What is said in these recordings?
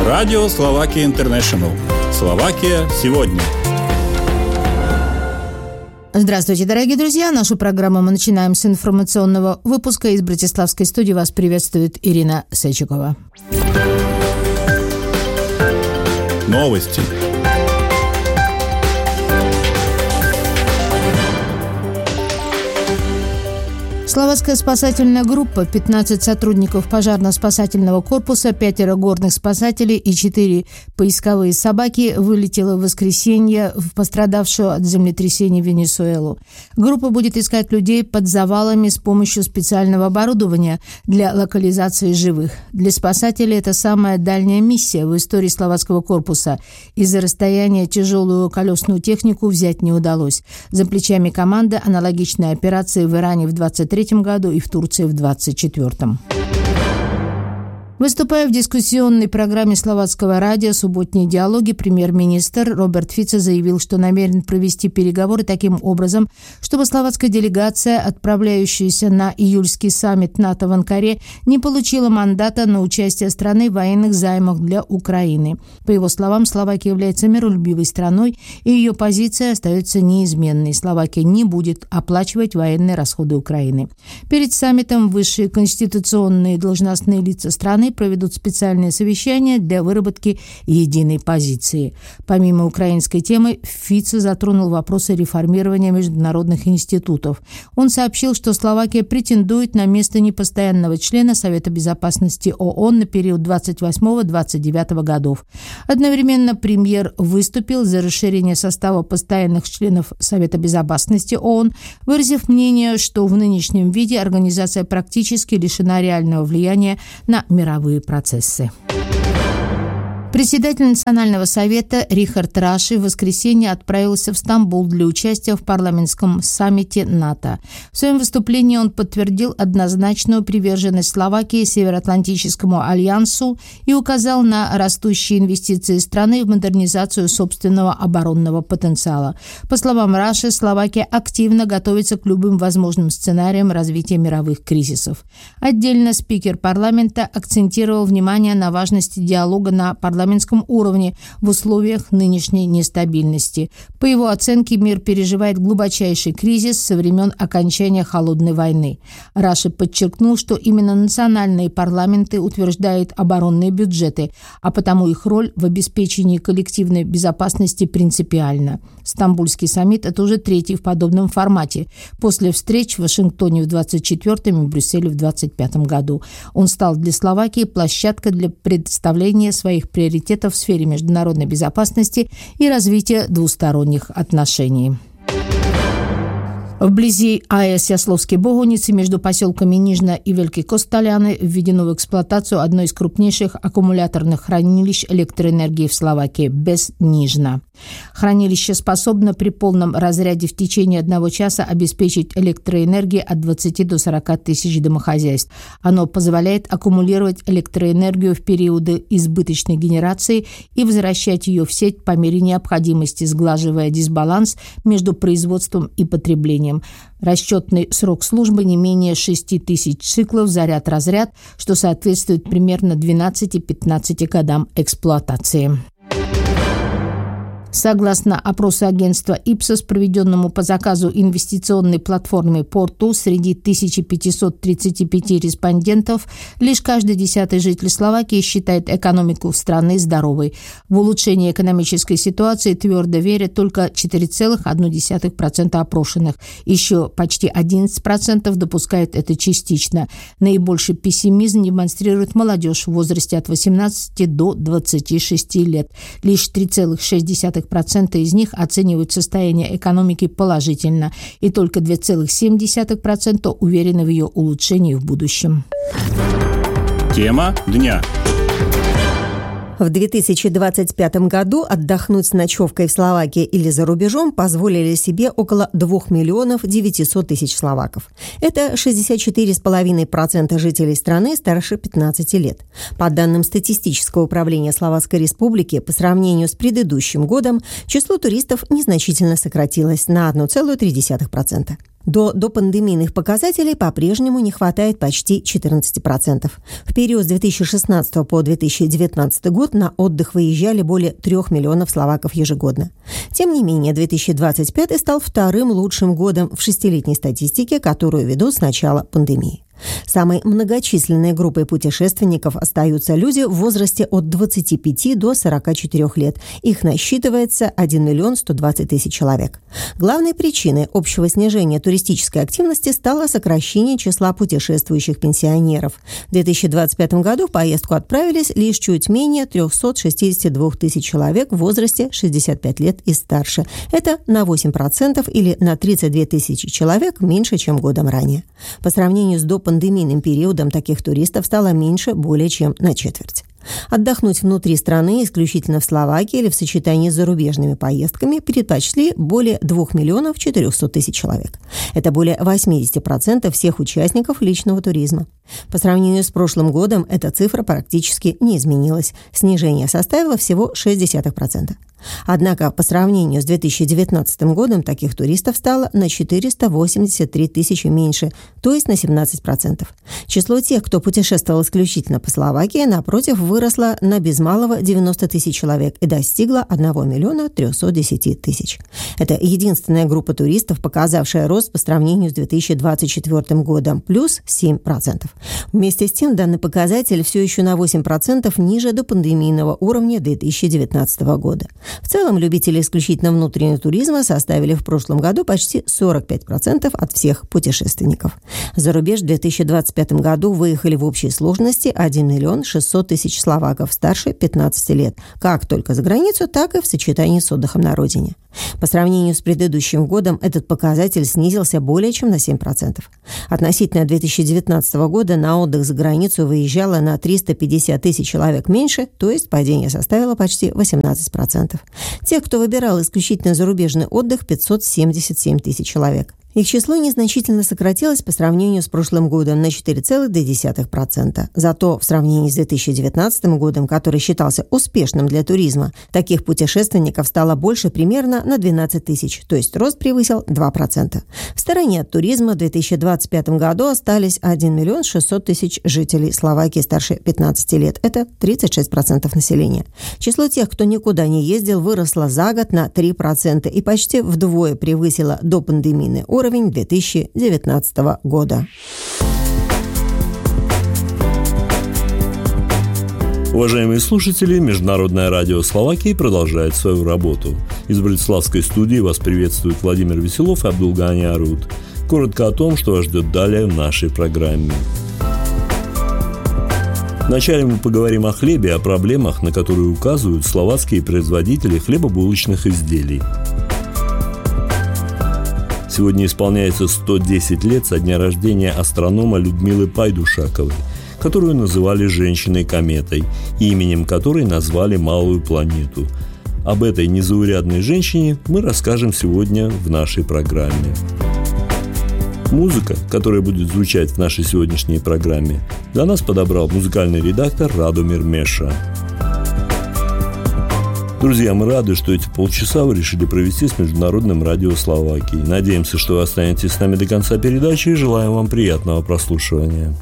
Радио Словакия Интернешнл. Словакия сегодня. Здравствуйте, дорогие друзья! Нашу программу мы начинаем с информационного выпуска. Из Братиславской студии вас приветствует Ирина Сечикова. Новости. Словацкая спасательная группа, 15 сотрудников пожарно-спасательного корпуса, 5 горных спасателей и 4 поисковые собаки вылетела в воскресенье в пострадавшую от землетрясения Венесуэлу. Группа будет искать людей под завалами с помощью специального оборудования для локализации живых. Для спасателей это самая дальняя миссия в истории словацкого корпуса. Из-за расстояния тяжелую колесную технику взять не удалось. За плечами команды аналогичные операции в Иране в 23 году и в Турции в 24-м. Выступая в дискуссионной программе словацкого радио «Субботние диалоги», премьер-министр Роберт Фицо заявил, что намерен провести переговоры таким образом, чтобы словацкая делегация, отправляющаяся на июльский саммит НАТО в Анкаре, не получила мандата на участие страны в военных займах для Украины. По его словам, Словакия является миролюбивой страной, и ее позиция остается неизменной. Словакия не будет оплачивать военные расходы Украины. Перед саммитом высшие конституционные должностные лица страны проведут специальное совещание для выработки единой позиции. Помимо украинской темы, Фицо затронул вопросы реформирования международных институтов. Он сообщил, что Словакия претендует на место непостоянного члена Совета безопасности ООН на период 28-29 годов. Одновременно премьер выступил за расширение состава постоянных членов Совета безопасности ООН, выразив мнение, что в нынешнем виде организация практически лишена реального влияния на мировые процессы. Председатель Национального совета Рихард Раши в воскресенье отправился в Стамбул для участия в парламентском саммите НАТО. В своем выступлении он подтвердил однозначную приверженность Словакии Североатлантическому альянсу и указал на растущие инвестиции страны в модернизацию собственного оборонного потенциала. По словам Раши, Словакия активно готовится к любым возможным сценариям развития мировых кризисов. Отдельно спикер парламента акцентировал внимание на важности диалога на парламентском уровне в условиях нынешней нестабильности. По его оценке, мир переживает глубочайший кризис со времен окончания Холодной войны. Раши подчеркнул, что именно национальные парламенты утверждают оборонные бюджеты, а потому их роль в обеспечении коллективной безопасности принципиальна. Стамбульский саммит – это уже третий в подобном формате, после встреч в Вашингтоне в 24-м и Брюсселе в 25-м году. Он стал для Словакии площадкой для представления своих приоритетов в сфере международной безопасности и развития двусторонних отношений. Вблизи АЭС Ясловские Богуницы между поселками Нижна и Великие Косталяны введено в эксплуатацию одно из крупнейших аккумуляторных хранилищ электроэнергии в Словакии – БЭС Нижна. Хранилище способно при полном разряде в течение 1 часа обеспечить электроэнергией от 20 до 40 тысяч домохозяйств. Оно позволяет аккумулировать электроэнергию в периоды избыточной генерации и возвращать ее в сеть по мере необходимости, сглаживая дисбаланс между производством и потреблением. Расчетный срок службы не менее 6 тысяч циклов заряд-разряд, что соответствует примерно 12-15 годам эксплуатации. Согласно опросу агентства Ipsos, проведенному по заказу инвестиционной платформы Portu, среди 1535 респондентов лишь каждый 10-й житель Словакии считает экономику страны здоровой. В улучшение экономической ситуации твердо верят только 4,1% опрошенных. Еще почти 11% допускают это частично. Наибольший пессимизм демонстрирует молодежь в возрасте от 18 до 26 лет. Лишь 3,6% из них оценивают состояние экономики положительно, и только 2,7% уверены в ее улучшении в будущем. Тема дня. В 2025 году отдохнуть с ночевкой в Словакии или за рубежом позволили себе около 2 900 000 словаков. Это 64,5% жителей страны старше 15 лет. По данным статистического управления Словацкой Республики, по сравнению с предыдущим годом число туристов незначительно сократилось на 1,3%. До допандемийных показателей по-прежнему не хватает почти 14%. В период с 2016 по 2019 год на отдых выезжали более 3 миллионов словаков ежегодно. Тем не менее, 2025 стал вторым лучшим годом в шестилетней статистике, которую ведут с начала пандемии. Самой многочисленной группой путешественников остаются люди в возрасте от 25 до 44 лет. Их насчитывается 1 120 000 человек. Главной причиной общего снижения туристической активности стало сокращение числа путешествующих пенсионеров. В 2025 году в поездку отправились лишь чуть менее 362 000 человек в возрасте 65 лет и старше. Это на 8% или на 32 000 человек меньше, чем годом ранее. По сравнению с допандемийным периодом таких туристов стало меньше более чем на четверть. Отдохнуть внутри страны исключительно в Словакии или в сочетании с зарубежными поездками предпочли более 2 400 000 человек. Это более 80% всех участников личного туризма. По сравнению с прошлым годом эта цифра практически не изменилась. Снижение составило всего 0,6%. Однако по сравнению с 2019 годом таких туристов стало на 483 000 меньше, то есть на 17%. Число тех, кто путешествовал исключительно по Словакии, напротив, выросло на без малого 90 000 человек и достигло 1 310 000. Это единственная группа туристов, показавшая рост по сравнению с 2024 годом, плюс 7%. Вместе с тем, данный показатель все еще на 8% ниже допандемийного уровня 2019 года. В целом, любители исключительно внутреннего туризма составили в прошлом году почти 45% от всех путешественников. За рубеж в 2025 году выехали в общей сложности 1 600 000 словаков старше 15 лет, как только за границу, так и в сочетании с отдыхом на родине. По сравнению с предыдущим годом этот показатель снизился более чем на 7%. Относительно 2019 года на отдых за границу выезжало на 350 000 человек меньше, то есть падение составило почти 18%. Тех, кто выбирал исключительно зарубежный отдых, 577 000 человек. Их число незначительно сократилось по сравнению с прошлым годом на 4,2%. Зато в сравнении с 2019 годом, который считался успешным для туризма, таких путешественников стало больше примерно на 12 000, то есть рост превысил 2%. В стороне от туризма в 2025 году остались 1 600 000 жителей Словакии старше 15 лет. Это 36% населения. Число тех, кто никуда не ездил, выросло за год на 3% и почти вдвое превысило допандемийный уровень 2019 года. Уважаемые слушатели, Международное радио Словакии продолжает свою работу. Из Братиславской студии вас приветствуют Владимир Веселов и Абдулгани Арут. Коротко о том, что вас ждет далее в нашей программе. Вначале мы поговорим о хлебе и о проблемах, на которые указывают словацкие производители хлебобулочных изделий. Сегодня исполняется 110 лет со дня рождения астронома Людмилы Пайдушаковой, которую называли «женщиной-кометой», и именем которой назвали малую планету. Об этой незаурядной женщине мы расскажем сегодня в нашей программе. Музыка, которая будет звучать в нашей сегодняшней программе, для нас подобрал музыкальный редактор Радомир Меша. Друзья, мы рады, что эти полчаса вы решили провести с Международным радио Словакии. Надеемся, что вы останетесь с нами до конца передачи и желаем вам приятного прослушивания.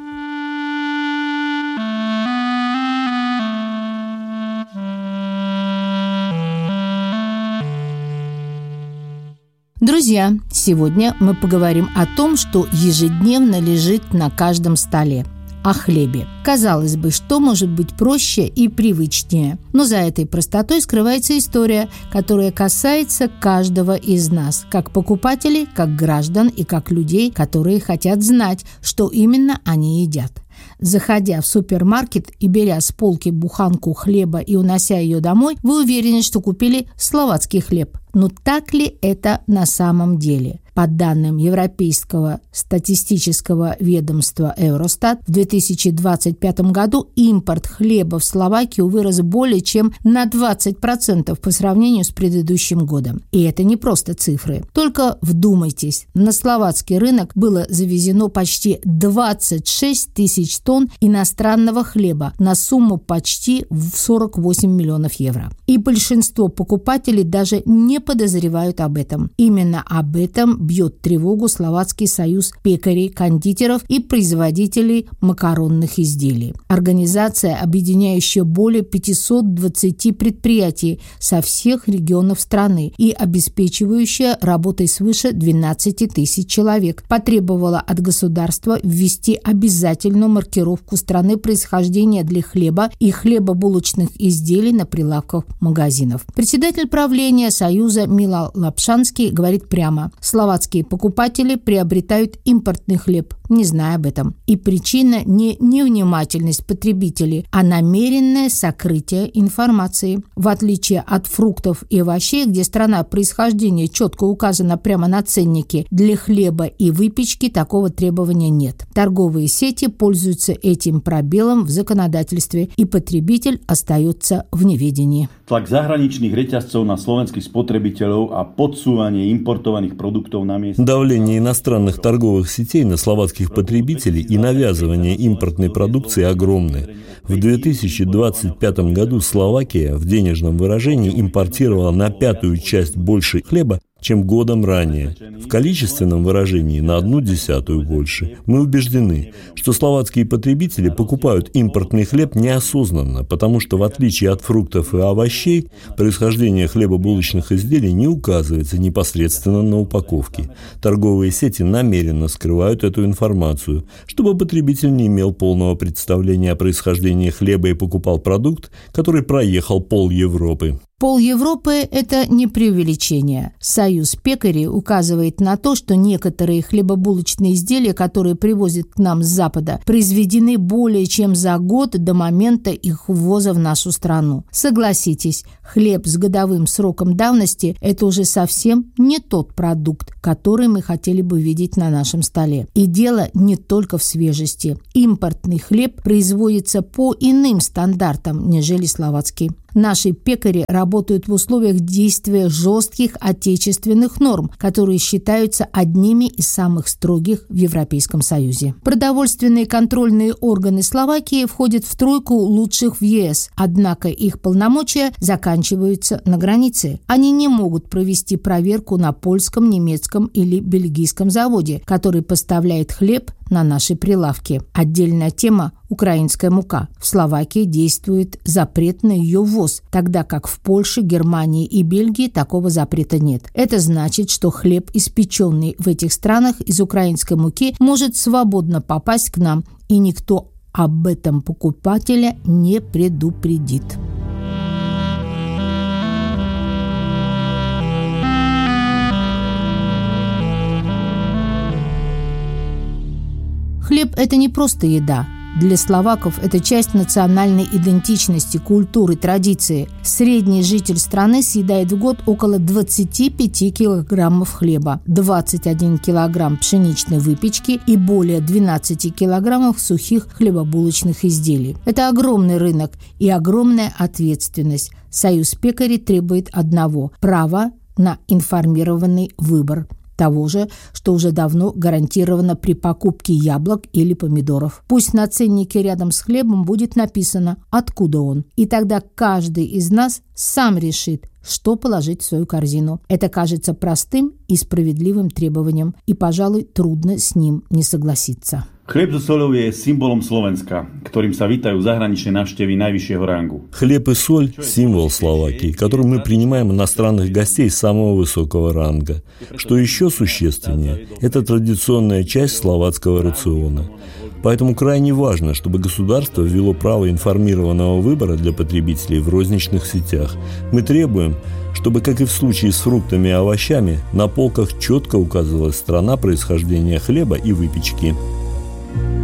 Друзья, сегодня мы поговорим о том, что ежедневно лежит на каждом столе. О хлебе. Казалось бы, что может быть проще и привычнее. Но за этой простотой скрывается история, которая касается каждого из нас, как покупателей, как граждан и как людей, которые хотят знать, что именно они едят. Заходя в супермаркет и беря с полки буханку хлеба и унося ее домой, вы уверены, что купили словацкий хлеб. Но так ли это на самом деле? По данным Европейского статистического ведомства Eurostat, в 2025 году импорт хлеба в Словакию вырос более чем на 20% по сравнению с предыдущим годом. И это не просто цифры. Только вдумайтесь, на словацкий рынок было завезено почти 26 000 тонн иностранного хлеба на сумму почти в 48 миллионов евро. И большинство покупателей даже не подозревают об этом. Именно об этом бьет тревогу Словацкий союз пекарей, кондитеров и производителей макаронных изделий. Организация, объединяющая более 520 предприятий со всех регионов страны и обеспечивающая работой свыше 12 тысяч человек, потребовала от государства ввести обязательную маркировку страны происхождения для хлеба и хлебобулочных изделий на прилавках магазинов. Председатель правления Союза Мила Лапшанский говорит прямо: словацкие покупатели приобретают импортный хлеб, не зная об этом. И причина не невнимательность потребителей, а намеренное сокрытие информации. В отличие от фруктов и овощей, где страна происхождения четко указана прямо на ценнике, для хлеба и выпечки такого требования нет. Торговые сети пользуются этим пробелом в законодательстве, и потребитель остается в неведении. Tlak zahraničných reťazcov na slovenských spotrebiteľov a podsúvanie importovaných produktov na mieste. Давление иностранных торговых сетей на словацких потребителей и навязывание импортной продукции огромны. В 2025 году Словакия в денежном выражении импортировала на 1/5 больше хлеба, чем годом ранее. В количественном выражении на 1/10 больше. Мы убеждены, что словацкие потребители покупают импортный хлеб неосознанно, потому что, в отличие от фруктов и овощей, происхождение хлебобулочных изделий не указывается непосредственно на упаковке. Торговые сети намеренно скрывают эту информацию, чтобы потребитель не имел полного представления о происхождении хлеба и покупал продукт, который проехал пол Европы. Пол Европы – это не преувеличение. Союз пекарей указывает на то, что некоторые хлебобулочные изделия, которые привозят к нам с Запада, произведены более чем за год до момента их ввоза в нашу страну. Согласитесь, хлеб с годовым сроком давности – это уже совсем не тот продукт, который мы хотели бы видеть на нашем столе. И дело не только в свежести. Импортный хлеб производится по иным стандартам, нежели словацкий. Наши пекари работают в условиях действия жестких отечественных норм, которые считаются одними из самых строгих в Европейском Союзе. Продовольственные контрольные органы Словакии входят в тройку лучших в ЕС, однако их полномочия заканчиваются на границе. Они не могут провести проверку на польском, немецком или бельгийском заводе, который поставляет хлеб на наши прилавки. Отдельная тема – украинская мука. В Словакии действует запрет на ее ввоз, тогда как в Польше, Германии и Бельгии такого запрета нет. Это значит, что хлеб, испеченный в этих странах из украинской муки, может свободно попасть к нам, и никто об этом покупателя не предупредит. Хлеб – это не просто еда. Для словаков это часть национальной идентичности, культуры, традиции. Средний житель страны съедает в год около 25 килограммов хлеба, 21 килограмм пшеничной выпечки и более 12 килограммов сухих хлебобулочных изделий. Это огромный рынок и огромная ответственность. Союз пекарей требует одного – права на информированный выбор. Того же, что уже давно гарантировано при покупке яблок или помидоров. Пусть на ценнике рядом с хлебом будет написано, откуда он. И тогда каждый из нас сам решит, что положить в свою корзину. Это кажется простым и справедливым требованием, и, пожалуй, трудно с ним не согласиться. Chlieb so soľou je symbolom Slovenska, ktorým sa vítajú zahraničné návštevy najvyššieho rangu. Хлеб и соль – символ Словакии, которым мы принимаем иностранных гостей самого высокого ранга. Что еще существеннее – это традиционная часть словацкого рациона. Поэтому крайне важно, чтобы государство ввело право информированного выбора для потребителей в розничных сетях. Мы требуем, чтобы, как и в случае с фруктами и овощами, на полках четко указывалась страна происхождения хлеба и выпечки.